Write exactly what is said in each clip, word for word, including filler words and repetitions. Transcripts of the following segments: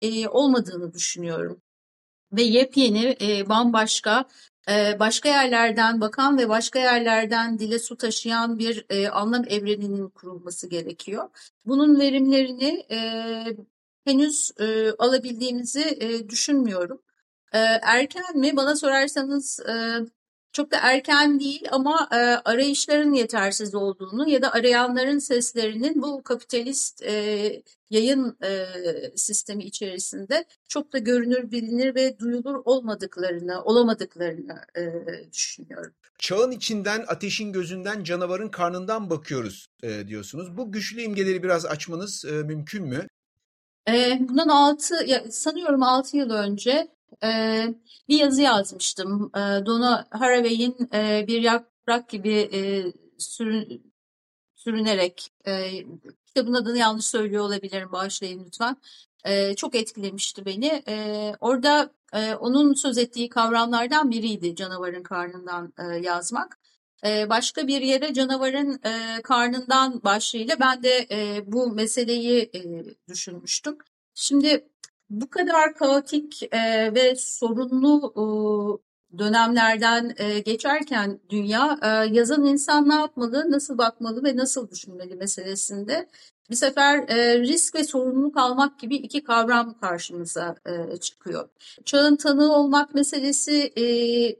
e, olmadığını düşünüyorum. Ve yepyeni, e, bambaşka, e, başka yerlerden bakan ve başka yerlerden dile su taşıyan bir e, anlam evreninin kurulması gerekiyor. Bunun verimlerini e, henüz e, alabildiğimizi e, düşünmüyorum. E, erken mi? Bana sorarsanız e, çok da erken değil ama e, arayışların yetersiz olduğunu ya da arayanların seslerinin bu kapitalist e, yayın e, sistemi içerisinde çok da görünür, bilinir ve duyulur olmadıklarını, olamadıklarını e, düşünüyorum. Çağın içinden, ateşin gözünden, canavarın karnından bakıyoruz e, diyorsunuz. Bu güçlü imgeleri biraz açmanız e, mümkün mü? E, bundan altı, ya, sanıyorum altı yıl önce e, bir yazı yazmıştım. E, Donna Haraway'in e, Bir Yaprak Gibi e, sürün, Sürünerek, e, kitabın adını yanlış söylüyor olabilirim, bağışlayın lütfen. E, çok etkilemişti beni. E, orada e, onun söz ettiği kavramlardan biriydi canavarın karnından e, yazmak. E, başka bir yere canavarın e, karnından başlığıyla ben de e, bu meseleyi e, düşünmüştüm. Şimdi bu kadar kaotik e, ve sorunlu e, dönemlerden e, geçerken dünya, e, yazan insan ne yapmalı, nasıl bakmalı ve nasıl düşünmeli meselesinde bir sefer e, risk ve sorumluluk almak gibi iki kavram karşımıza e, çıkıyor. Çağın tanığı olmak meselesi e,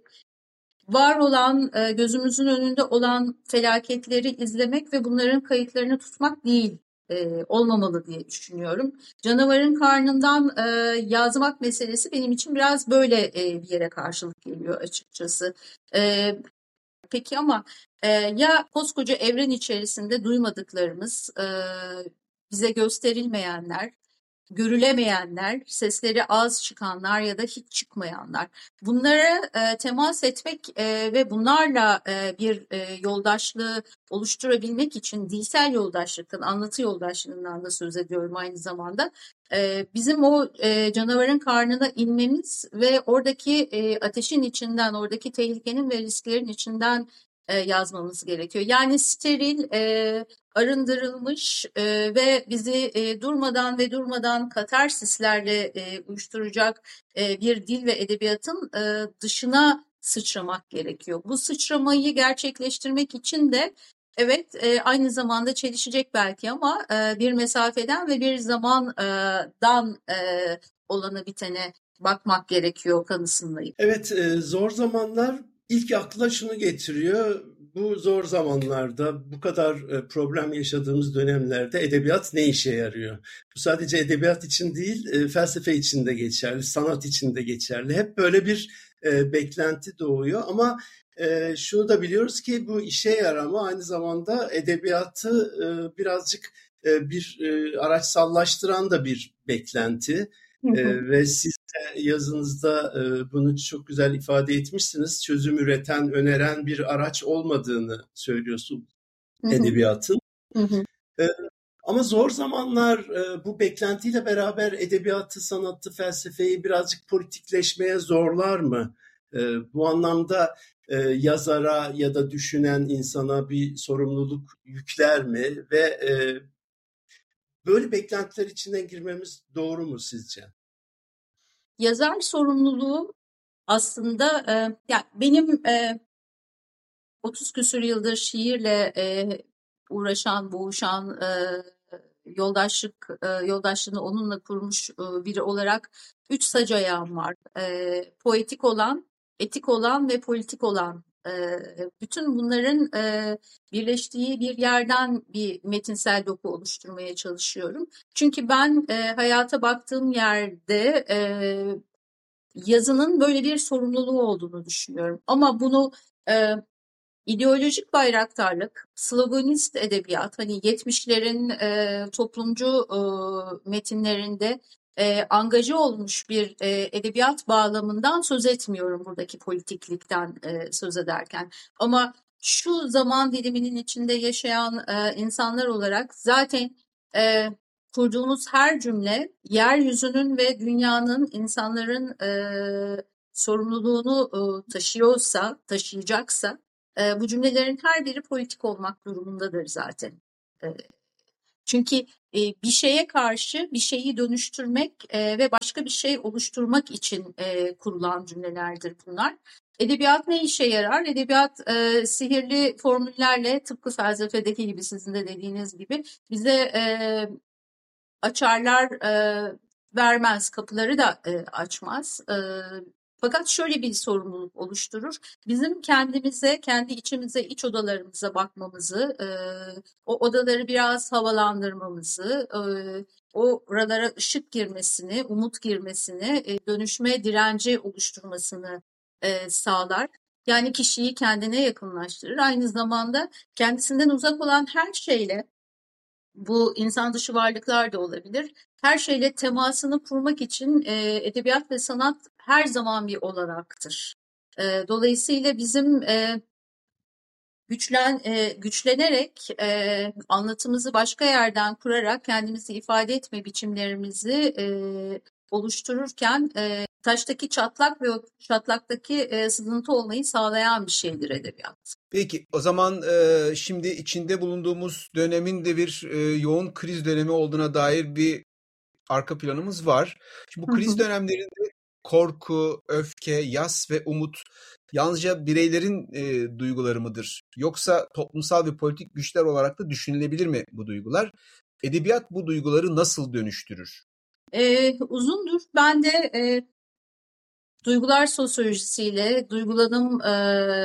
var olan, e, gözümüzün önünde olan felaketleri izlemek ve bunların kayıtlarını tutmak değil, e, olmamalı diye düşünüyorum. Canavarın karnından e, yazmak meselesi benim için biraz böyle e, bir yere karşılık geliyor açıkçası. E, peki ama e, ya koskoca evren içerisinde duymadıklarımız, e, bize gösterilmeyenler, görülemeyenler, sesleri az çıkanlar ya da hiç çıkmayanlar. Bunlara e, temas etmek e, ve bunlarla e, bir e, yoldaşlığı oluşturabilmek için dilsel yoldaşlıktan, anlatı yoldaşlığından da söz ediyorum aynı zamanda. E, bizim o e, canavarın karnına inmemiz ve oradaki e, ateşin içinden, oradaki tehlikenin ve risklerin içinden e, yazmamız gerekiyor. Yani steril, e, arındırılmış e, ve bizi e, durmadan ve durmadan katarsislerle e, uyuşturacak e, bir dil ve edebiyatın e, dışına sıçramak gerekiyor. Bu sıçramayı gerçekleştirmek için de evet, e, aynı zamanda çelişecek belki ama e, bir mesafeden ve bir zamandan e, olana bitene bakmak gerekiyor kanısındayım. Evet, e, zor zamanlar ilk akla şunu getiriyor. Bu zor zamanlarda, bu kadar e, problem yaşadığımız dönemlerde edebiyat ne işe yarıyor? Bu sadece edebiyat için değil, e, felsefe için de geçerli, sanat için de geçerli. Hep böyle bir e, beklenti doğuyor ama e, şunu da biliyoruz ki bu işe yarama aynı zamanda edebiyatı e, birazcık e, bir e, araçsallaştıran da bir beklenti. E, ve siz de yazınızda e, bunu çok güzel ifade etmişsiniz. Çözüm üreten, öneren bir araç olmadığını söylüyorsun edebiyatın. E, ama zor zamanlar e, bu beklentiyle beraber edebiyatı, sanatı, felsefeyi birazcık politikleşmeye zorlar mı? E, bu anlamda e, yazara ya da düşünen insana bir sorumluluk yükler mi? Ve e, böyle beklentiler içine girmemiz doğru mu sizce? Yazar sorumluluğu aslında, e, ya benim e, otuz küsur yıldır şiirle e, uğraşan, boğuşan, e, yoldaşlık e, yoldaşlığını onunla kurmuş e, biri olarak üç sac ayağım var. E, poetik olan, etik olan ve politik olan. E, bütün bunların e, birleştiği bir yerden bir metinsel doku oluşturmaya çalışıyorum. Çünkü ben e, hayata baktığım yerde e, yazının böyle bir sorumluluğu olduğunu düşünüyorum. Ama bunu e, ideolojik bayraktarlık, sloganist edebiyat, hani yetmişlerin e, toplumcu e, metinlerinde e, angaja olmuş bir e, edebiyat bağlamından söz etmiyorum buradaki politiklikten e, söz ederken. Ama şu zaman diliminin içinde yaşayan e, insanlar olarak zaten e, kurduğumuz her cümle yeryüzünün ve dünyanın, insanların e, sorumluluğunu e, taşıyorsa, taşıyacaksa, e, bu cümlelerin her biri politik olmak durumundadır zaten. E, çünkü bir şeye karşı bir şeyi dönüştürmek ve başka bir şey oluşturmak için kurulan cümlelerdir bunlar. Edebiyat ne işe yarar? Edebiyat e, sihirli formüllerle, tıpkı felsefedeki gibi, sizin de dediğiniz gibi, bize e, açarlar e, vermez, kapıları da e, açmaz. E, fakat şöyle bir sorumluluk oluşturur. Bizim kendimize, kendi içimize, iç odalarımıza bakmamızı, e, o odaları biraz havalandırmamızı, e, oralara ışık girmesini, umut girmesini, e, dönüşme direnci oluşturmasını e, sağlar. Yani kişiyi kendine yakınlaştırır. Aynı zamanda kendisinden uzak olan her şeyle, bu insan dışı varlıklar da olabilir, her şeyle temasını kurmak için e, edebiyat ve sanat her zaman bir olanaktır. E, dolayısıyla bizim e, güçlen e, güçlenerek e, anlatımızı başka yerden kurarak kendimizi ifade etme biçimlerimizi e, oluştururken e, taştaki çatlak ve o çatlaktaki e, sızıntı olmayı sağlayan bir şeydir edebiyat. Peki o zaman e, şimdi içinde bulunduğumuz dönemin de bir e, yoğun kriz dönemi olduğuna dair bir arka planımız var. Şimdi bu kriz dönemlerinde korku, öfke, yas ve umut yalnızca bireylerin e, duyguları mıdır? Yoksa toplumsal ve politik güçler olarak da düşünülebilir mi bu duygular? Edebiyat bu duyguları nasıl dönüştürür? Ee, uzundur. Ben de e, duygular sosyolojisiyle, duygulanım e,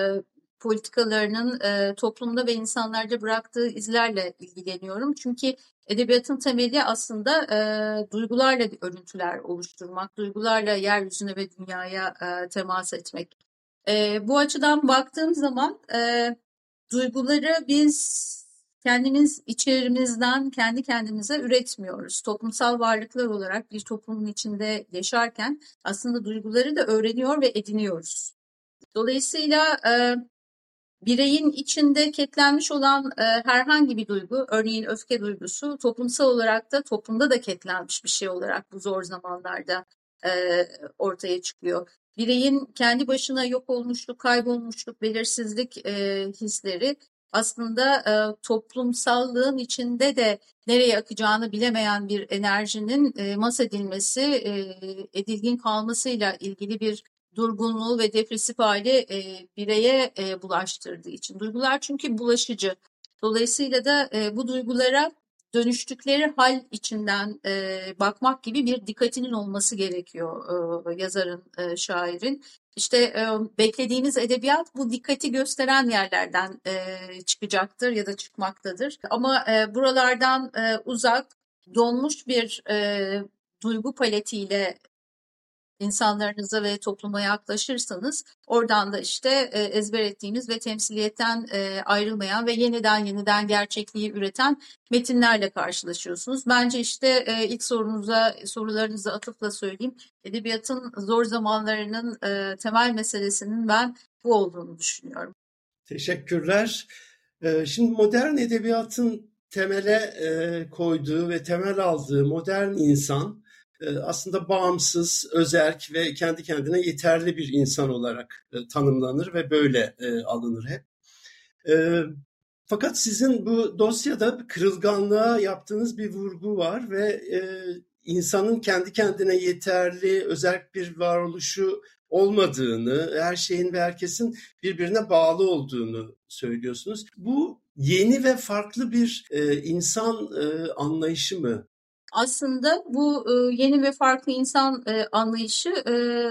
politikalarının e, toplumda ve insanlarda bıraktığı izlerle ilgileniyorum. Çünkü edebiyatın temeli aslında e, duygularla örüntüler oluşturmak, duygularla yeryüzüne ve dünyaya e, temas etmek. E, bu açıdan baktığım zaman e, duyguları biz kendimiz içerimizden kendi kendimize üretmiyoruz. Toplumsal varlıklar olarak bir toplumun içinde yaşarken aslında duyguları da öğreniyor ve ediniyoruz. Dolayısıyla e, bireyin içinde ketlenmiş olan e, herhangi bir duygu, örneğin öfke duygusu, toplumsal olarak da toplumda da ketlenmiş bir şey olarak bu zor zamanlarda e, ortaya çıkıyor. Bireyin kendi başına yok olmuşluk, kaybolmuşluk, belirsizlik e, hisleri aslında e, toplumsallığın içinde de nereye akacağını bilemeyen bir enerjinin e, mas edilmesi, e, edilgin kalmasıyla ilgili bir durgunluğu ve depresif hali e, bireye e, bulaştırdığı için. Duygular çünkü bulaşıcı. Dolayısıyla da e, bu duygulara dönüştükleri hal içinden e, bakmak gibi bir dikkatinin olması gerekiyor e, yazarın, e, şairin. İşte e, beklediğimiz edebiyat bu dikkati gösteren yerlerden e, çıkacaktır ya da çıkmaktadır. Ama e, buralardan e, uzak, donmuş bir e, duygu paletiyle insanlarınıza ve topluma yaklaşırsanız oradan da işte e, ezber ettiğimiz ve temsiliyetten e, ayrılmayan ve yeniden yeniden gerçekliği üreten metinlerle karşılaşıyorsunuz. Bence işte e, ilk sorunuza, sorularınıza atıfla söyleyeyim. Edebiyatın zor zamanlarının e, temel meselesinin ben bu olduğunu düşünüyorum. Teşekkürler. Ee, şimdi modern edebiyatın temele e, koyduğu ve temel aldığı modern insan aslında bağımsız, özerk ve kendi kendine yeterli bir insan olarak tanımlanır ve böyle alınır hep. Fakat sizin bu dosyada kırılganlığa yaptığınız bir vurgu var ve insanın kendi kendine yeterli, özerk bir varoluşu olmadığını, her şeyin ve herkesin birbirine bağlı olduğunu söylüyorsunuz. Bu yeni ve farklı bir insan anlayışı mı? Aslında bu e, yeni ve farklı insan e, anlayışı e,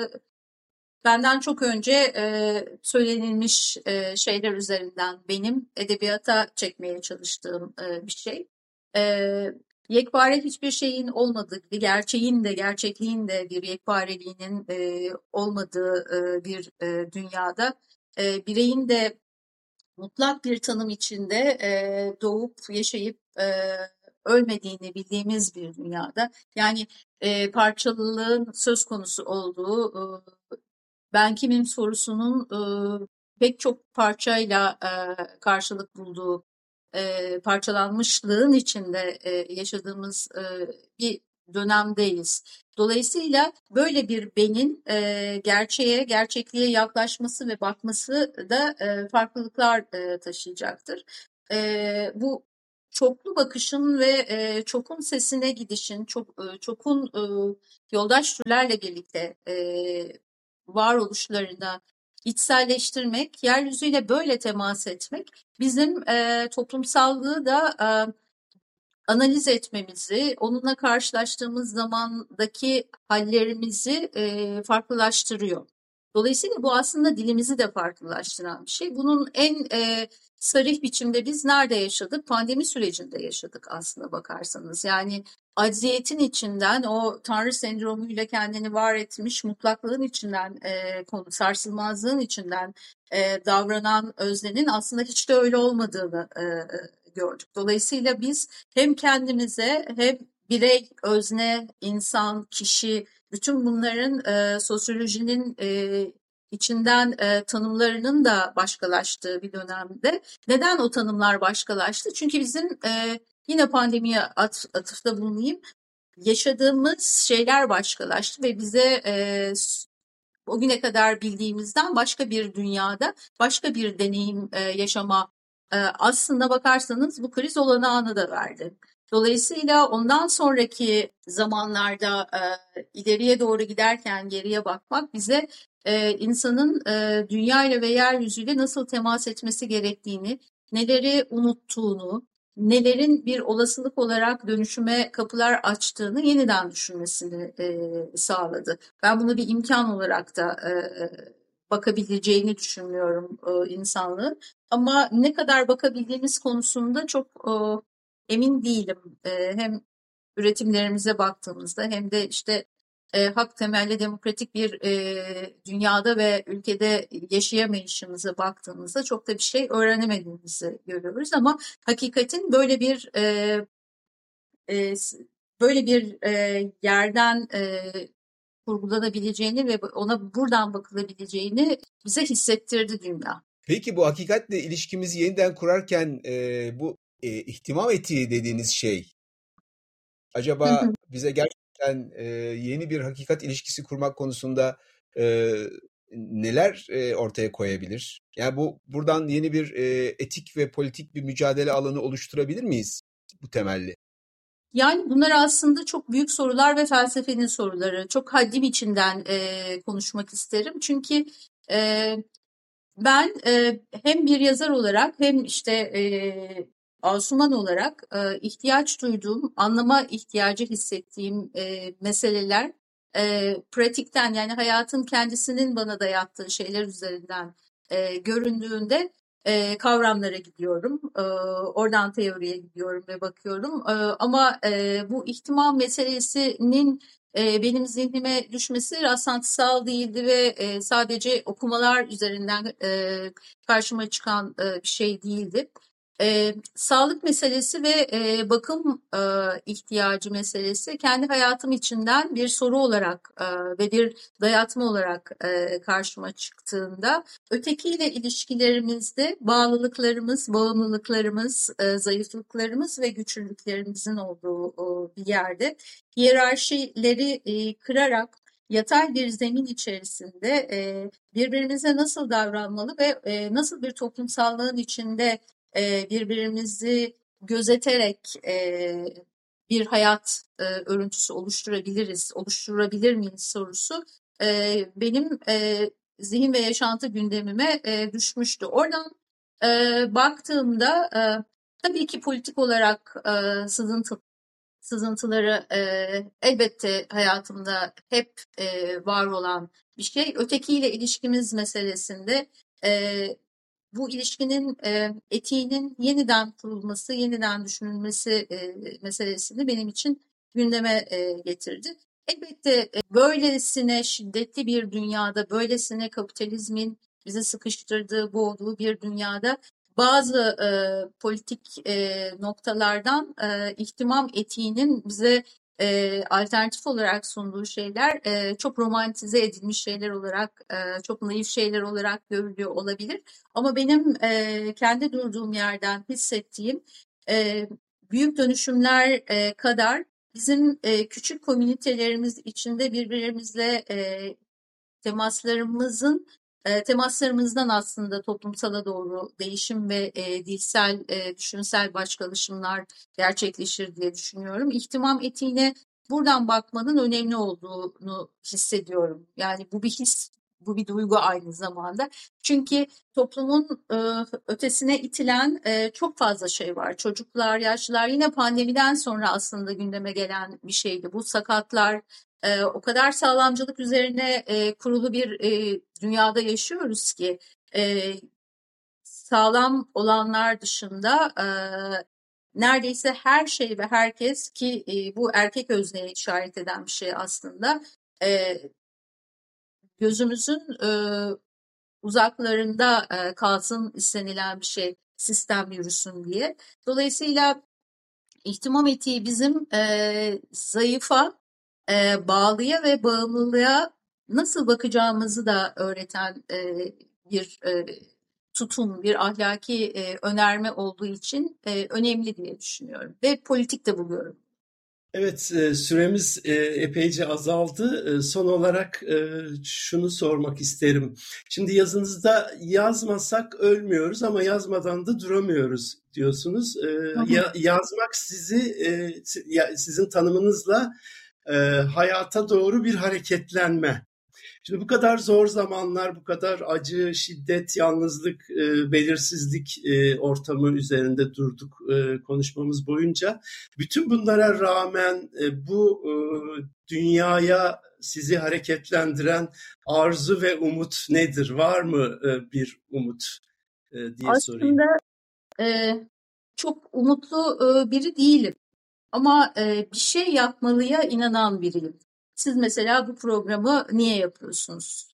benden çok önce e, söylenilmiş e, şeyler üzerinden benim edebiyata çekmeye çalıştığım e, bir şey. E, yekpare hiçbir şeyin olmadığı gibi, gerçeğin de gerçekliğin de bir yekpareliğinin e, olmadığı e, bir e, dünyada e, bireyin de mutlak bir tanım içinde e, doğup yaşayıp e, ölmediğini bildiğimiz bir dünyada, yani e, parçalılığın söz konusu olduğu, e, ben kimim sorusunun e, pek çok parçayla e, karşılık bulduğu, e, parçalanmışlığın içinde e, yaşadığımız e, bir dönemdeyiz. Dolayısıyla böyle bir benin e, gerçeğe, gerçekliğe yaklaşması ve bakması da e, farklılıklar e, taşıyacaktır. E, bu çoklu bakışın ve e, çokun sesine gidişin, çok e, çokun e, yoldaş türlerle birlikte e, varoluşlarını içselleştirmek, yeryüzüyle böyle temas etmek bizim e, toplumsallığı da e, analiz etmemizi, onunla karşılaştığımız zamandaki hallerimizi e, farklılaştırıyor. Dolayısıyla bu aslında dilimizi de farklılaştıran bir şey. Bunun en e, sarih biçimde biz nerede yaşadık? Pandemi sürecinde yaşadık aslında bakarsanız. Yani acziyetin içinden, o tanrı sendromuyla kendini var etmiş mutlaklığın içinden, e, konu sarsılmazlığın içinden e, davranan öznenin aslında hiç de öyle olmadığını e, gördük. Dolayısıyla biz hem kendimize hem birey, özne, insan, kişi, bütün bunların e, sosyolojinin e, içinden e, tanımlarının da başkalaştığı bir dönemde. Neden o tanımlar başkalaştı? Çünkü bizim e, yine pandemiye at, atıfta bulunayım, yaşadığımız şeyler başkalaştı ve bize e, o güne kadar bildiğimizden başka bir dünyada, başka bir deneyim e, yaşama e, aslında bakarsanız bu kriz olanağını da verdi. Dolayısıyla ondan sonraki zamanlarda e, ileriye doğru giderken geriye bakmak bize e, insanın e, dünyayla ve yeryüzüyle nasıl temas etmesi gerektiğini, neleri unuttuğunu, nelerin bir olasılık olarak dönüşüme kapılar açtığını yeniden düşünmesini e, sağladı. Ben bunu bir imkan olarak da e, bakabileceğini düşünüyorum e, insanlığın. Ama ne kadar bakabildiğimiz konusunda çok e, emin değilim. E, hem üretimlerimize baktığımızda hem de işte e, hak temelli demokratik bir e, dünyada ve ülkede yaşayamayışımıza baktığımızda çok da bir şey öğrenemediğimizi görüyoruz. Ama hakikatin böyle bir e, e, böyle bir e, yerden e, kurgulanabileceğini ve ona buradan bakılabileceğini bize hissettirdi dünya. Peki bu hakikatle ilişkimizi yeniden kurarken e, bu e, ihtimam etiği dediğiniz şey acaba bize gerçekten e, yeni bir hakikat ilişkisi kurmak konusunda e, neler e, ortaya koyabilir? Yani bu buradan yeni bir e, etik ve politik bir mücadele alanı oluşturabilir miyiz bu temelli? Yani bunlar aslında çok büyük sorular ve felsefenin soruları. Çok haddim içinden e, konuşmak isterim. Çünkü e, ben e, hem bir yazar olarak hem işte e, Asuman olarak e, ihtiyaç duyduğum, anlama ihtiyacı hissettiğim e, meseleler e, pratikten, yani hayatın kendisinin bana dayattığı şeyler üzerinden e, göründüğünde e, kavramlara gidiyorum. E, oradan teoriye gidiyorum ve bakıyorum. E, ama e, bu ihtimam meselesinin e, benim zihnime düşmesi rastlantısal değildi ve e, sadece okumalar üzerinden e, karşıma çıkan e, bir şey değildi. E, sağlık meselesi ve e, bakım e, ihtiyacı meselesi kendi hayatım içinden bir soru olarak e, ve bir dayatma olarak e, karşıma çıktığında ötekiyle ilişkilerimizde bağlılıklarımız, bağımlılıklarımız, e, zayıflıklarımız ve güçlülüklerimizin olduğu o, bir yerde hiyerarşileri e, kırarak yatay bir zemin içerisinde e, birbirimize nasıl davranmalı ve e, nasıl bir toplumsallığın içinde e, birbirimizi gözeterek e, bir hayat e, örüntüsü oluşturabiliriz, oluşturabilir miyiz sorusu e, benim e, zihin ve yaşantı gündemime e, düşmüştü. Oradan e, baktığımda e, tabii ki politik olarak e, sızıntı sızıntıları e, elbette hayatımda hep e, var olan bir şey. Ötekiyle ilişkimiz meselesinde e, bu ilişkinin e, etiğinin yeniden kurulması, yeniden düşünülmesi e, meselesini benim için gündeme e, getirdi. Elbette e, böylesine şiddetli bir dünyada, böylesine kapitalizmin bizi sıkıştırdığı, boğduğu bir dünyada bazı e, politik e, noktalardan e, ihtimam etiğinin bize e, alternatif olarak sunduğu şeyler e, çok romantize edilmiş şeyler olarak, e, çok naif şeyler olarak görülüyor olabilir. Ama benim e, kendi durduğum yerden hissettiğim e, büyük dönüşümler e, kadar bizim e, küçük komünitelerimiz içinde birbirimizle e, temaslarımızın e, temaslarımızdan aslında toplumsala doğru değişim ve e, dilsel, e, düşünsel başkalaşımlar gerçekleşir diye düşünüyorum. İhtimam etiğine buradan bakmanın önemli olduğunu hissediyorum. Yani bu bir his, bu bir duygu aynı zamanda. Çünkü toplumun e, ötesine itilen e, çok fazla şey var. Çocuklar, yaşlılar, yine pandemiden sonra aslında gündeme gelen bir şeydi. Bu sakatlar, e, o kadar sağlamcılık üzerine e, kurulu bir e, dünyada yaşıyoruz ki e, sağlam olanlar dışında e, neredeyse her şey ve herkes, ki e, bu erkek özneye işaret eden bir şey aslında, e, gözümüzün e, uzaklarında e, kalsın istenilen bir şey, sistem yürüsün diye. Dolayısıyla ihtimam etiği bizim e, zayıfa, e, bağlıya ve bağımlılığa nasıl bakacağımızı da öğreten e, bir e, tutum, bir ahlaki e, önerme olduğu için e, önemli diye düşünüyorum ve politik de buluyorum. Evet, süremiz epeyce azaldı. Son olarak şunu sormak isterim. Şimdi yazınızda yazmasak ölmüyoruz ama yazmadan da duramıyoruz diyorsunuz. Hı hı. Ya, yazmak sizi, sizin tanımınızla hayata doğru bir hareketlenme. Şimdi bu kadar zor zamanlar, bu kadar acı, şiddet, yalnızlık, e, belirsizlik e, ortamı üzerinde durduk e, konuşmamız boyunca. Bütün bunlara rağmen e, bu e, dünyaya sizi hareketlendiren arzu ve umut nedir? Var mı e, bir umut e, diye Aslında, sorayım. Aslında e, çok umutlu e, biri değilim ama e, bir şey yapmalıya inanan biriyim. Siz mesela bu programı niye yapıyorsunuz?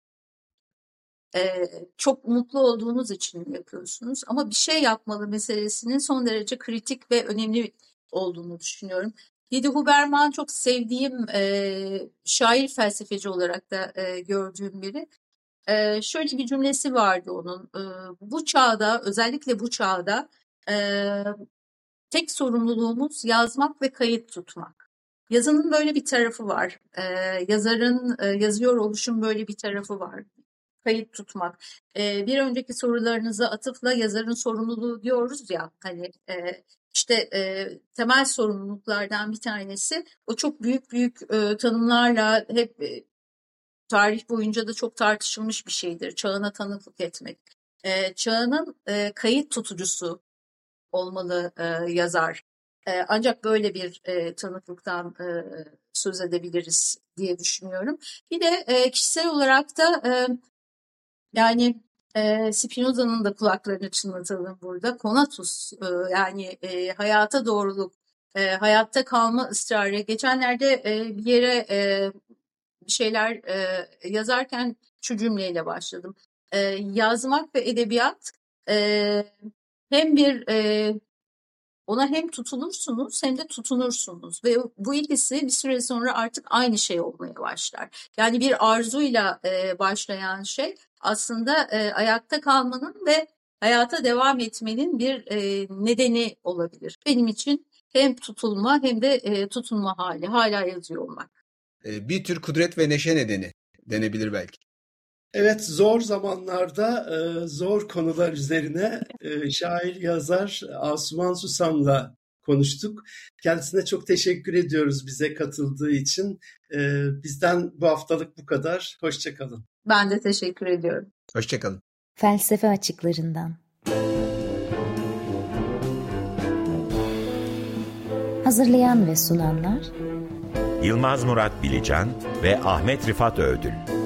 Ee, çok mutlu olduğunuz için yapıyorsunuz. Ama bir şey yapmalı meselesinin son derece kritik ve önemli olduğunu düşünüyorum. Yedi Huberman çok sevdiğim e, şair, felsefeci olarak da e, gördüğüm biri. E, şöyle bir cümlesi vardı onun. E, bu çağda, özellikle bu çağda e, tek sorumluluğumuz yazmak ve kayıt tutmak. Yazının böyle bir tarafı var. Ee, yazarın e, yazıyor oluşun böyle bir tarafı var. Kayıt tutmak. Ee, bir önceki sorularınıza atıfla yazarın sorumluluğu diyoruz ya. Hani e, işte e, temel sorumluluklardan bir tanesi. O çok büyük büyük e, tanımlarla hep e, tarih boyunca da çok tartışılmış bir şeydir. Çağına tanıklık etmek. E, çağının e, kayıt tutucusu olmalı e, yazar. E, ancak böyle bir e, tanıklıktan e, söz edebiliriz diye düşünüyorum. Bir de e, kişisel olarak da e, yani e, Spinoza'nın da kulaklarını çınlatalım burada. Conatus, e, yani e, hayata doğruluk, e, hayatta kalma ısrarı. Geçenlerde e, bir yere e, bir şeyler e, yazarken şu cümleyle başladım. E, yazmak ve edebiyat e, hem bir e, ona hem tutulursunuz hem de tutunursunuz ve bu ikisi bir süre sonra artık aynı şey olmaya başlar. Yani bir arzuyla e, başlayan şey aslında e, ayakta kalmanın ve hayata devam etmenin bir e, nedeni olabilir. Benim için hem tutulma hem de e, tutunma hali, hala yazıyor olmak. Bir tür kudret ve neşe nedeni denebilir belki. Evet, zor zamanlarda zor konular üzerine şair yazar Asuman Susam'la konuştuk. Kendisine çok teşekkür ediyoruz bize katıldığı için. Bizden bu haftalık bu kadar. Hoşça kalın. Ben de teşekkür ediyorum. Hoşça kalın. Felsefe açıklarından. Hazırlayan ve sunanlar Yılmaz Murat Bilecan ve Ahmet Rifat Öğdül.